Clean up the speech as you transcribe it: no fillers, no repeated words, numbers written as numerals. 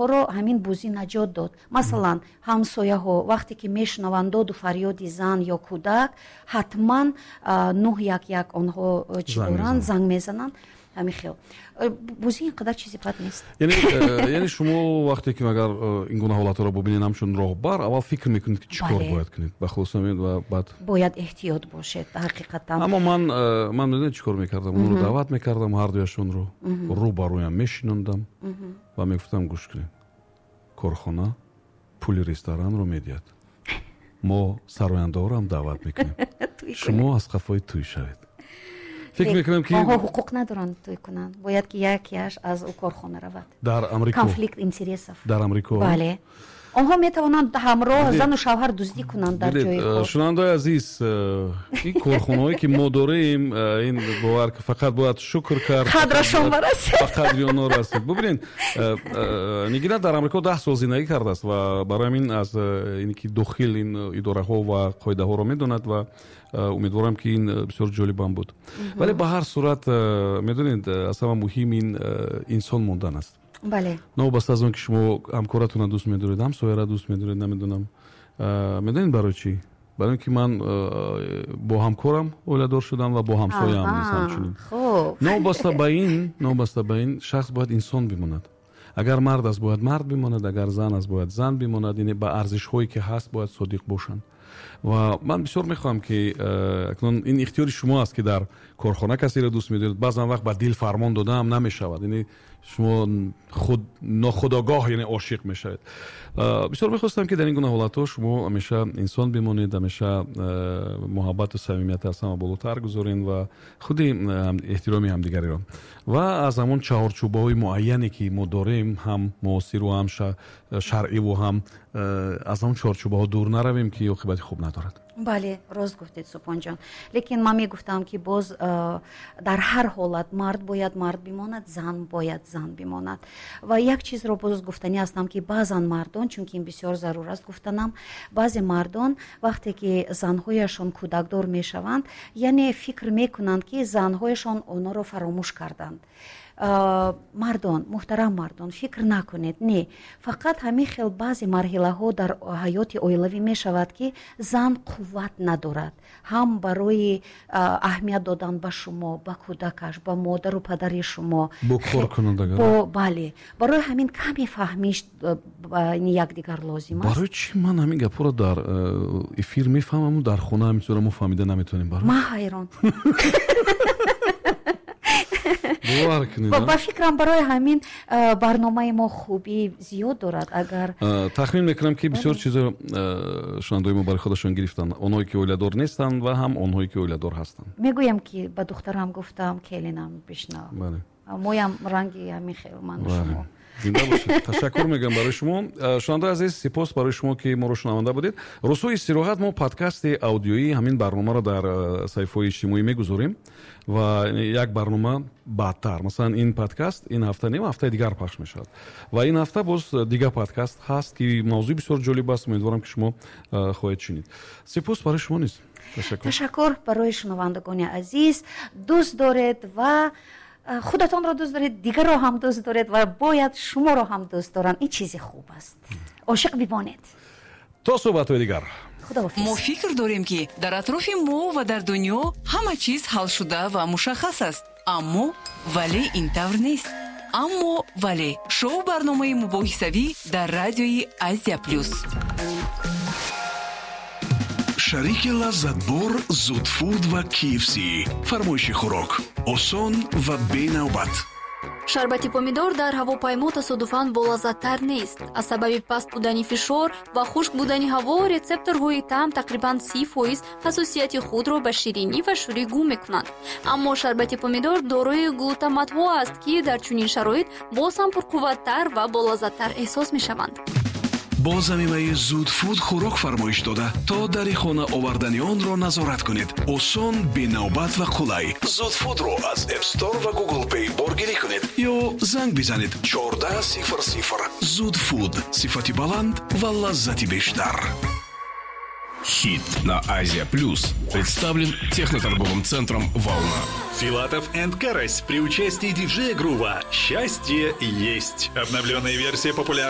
онҳоро ҳамин бузӣ наҷот дод. Масалан, ҳамсояҳо вақте ки мешунаванд доду фарёди зан ё кӯдак, ҳатман 911 онҳо чӣ доранд, занг мезананд. ҳамин хел бузӣ ин қадар чизи бад нест. Яъне шумо вақте ки агар ин гуна ҳолатҳоро бубинед ҳамчун роҳбар, аввал фикр мекунед ки чӣ кор бояд кунед, ба хулос намед ва баъд бояд эҳтиёт бошед ҳақиқатан. Аммо ман медонед чӣ кор мекардам? Онро даъват мекардам, ҳардуяшонро рӯ ба рӯям мешинондам ва мегуфтам гӯш кунед, корхона пули ресторанро медиҳад, мо сарояндорам даъват мекунем, шумо аз қафои туй шавед. فکر میکنم که آنها حقوق ندارند توی کنند، باید که یکیش از او کارخانه رود. در آمریکا کانفلیکت اینترس است. در آمریکا بله. آنها میتوانند همراه زن و شوهر دزدی کنند در جای کار. شنونده‌های عزیز، این کارخانه‌ای که ما داریم این باور که فقط باید شکر کرد قدرشون برسه، فقط بیان رسید. ببینید نگینا در آمریکا 10 سال زندگی کرده است و برای همین از اینی که داخل این اداره ها و قاعده ها رو میدوند و امیدوارم که این بسیار جالب بود. ولی به هر صورت میدونید اصلا مهم این انسان موندن است. بله. نوبسته از اون که شما همکارتون دوست می‌دارید، همسایه را دوست می‌دارید، نمیدونم میدونید برای چی؟ برای اینکه من با همکارم اولادار شدم و با همسایه هم همچنین. خوب. نوبسته به این شخص باید انسان بماند. اگر مرد است باید مرد بماند، اگر زن است باید زن بماند، یعنی با ارزش‌هایی که هست باید صادق باشند. و من بسیار میخوام که اکنون این اختیار شما است که در کارخانه کسی را دوست می‌دارید، بعضی وقت با دل فرمان داده هم نمیشود، یعنی شما خود ناخودآگاه یعنی عاشق میشید. بسیار میخواستم که در این گونه حالت‌ها شما همیشه انسان بمانید، همیشه محبت و صمیمیت اصلا بالاتر گذارین و خود احترام همدیگری را و از همون چهارچوب‌های معینی که ما داریم، هم معاصر و هم شرعی و هم از همون چهارچوب‌ها دور نرویم که عاقبت خوب ندارد. بله، راست گفتید سپان جان. لیکن من میگفتم که باز در هر حالت مرد باید مرد بماند، زن باید زن بماند. و یک چیز رو باز گفتنی هستم که بعضن مردان، چون که این بسیار ضرور است گفتنم، بعضی مردان وقتی که زنهایشان کودکدار میشوند، یعنی فکر میکنند که زنهایشان اونا رو فراموش کردند. مردان، محترم مردان، فکر نکنید، نه، فقط همین خیل بعضی مرحله ها در حیات اویلوی می شود که زن قوت ندارد، هم برای اهمیت دادن به شما، به کودکش، به مادر و پدر شما، بله، برای همین کمی فهمیش یکدیگر لازم است. برای چی من همین گپا رو در افیر میفهمم، در خونه همینطور فهمیده نمیتونیم؟ برای من حیران. با فکرم برای همین برنامه ما خوبی زیاد دارد. اگر تخمین میکنم که بسیار چیزا شنوندگان ما برای خودشون گرفتن، اونایی که اولادار نیستن و هم اونایی که اولادار هستن. میگویم که به دخترم گفتم کلینم بشنو. بله. مویم رنگی همین خیلی من شما. زنده باشید. تشکر میگم برای شما. شنونده عزیز، سپاس برای شما که ما رو شنونده بودید. روزهای استراحت ما پادکست آدیویی همین برنامه رو در صفحه اجتماعی میگذاریم و یک برنامه بعدتر، مثلا این پادکست این هفته نیم، هفته دیگر پخش میشود و این هفته باز دیگه پادکست هست که موضوع بسیار جالب است. امیدوارم که شما خواهید شنید. سپاس برای شما نیست. تشکر برای شنوندگان عزیز. دوست دارید و خودتان را دوست دارید، دیگر را هم دوست دارید و باید شما را هم دوست دارن. این چیزی خوب است. عاشق بمانید. تا صحبت دیگر. ما فکر داریم که در اطراف ما و در دنیا همه چیز حل شده و مشخص است، اما ولی اینطور نیست. اما ولی شو برنامه مباحثوی در رادیوی آسیا پلюс. شریک لذتبر زودفود و KFC. فرمایش خوراک آسان و بی نوبت. شربتی پومیدور در هواپیما تصادفاً بالازتر نیست. از سبب پست بودن فشار و خشک بودن هوا، رسپتورهای طعم تقریباً 30% خصوصیت خود را به شیرینی و شوری گم می‌کنند. اما شربت پومیدور دارای گلوتامات ها است که در چنین شرایط باز هم پرقوت‌تر و بالازتر احساس می‌شوند. با ضمیمه زودفود خوراک فرمایش داده تا در خانه آوردن آن را نظارت کنید. آسان، بی نوبت و قلای. زودفود را از اپ استور و گوگل پی بارگیری کنید یا زنگ بزنید 1400. زودفود، صفتی بلند و لذتی بیشتر. Хит на Азия Плюс представлен техноторговым центром «Волна». Филатов энд Карась при участии диджея Грува. Счастье есть. Обновленная версия популярной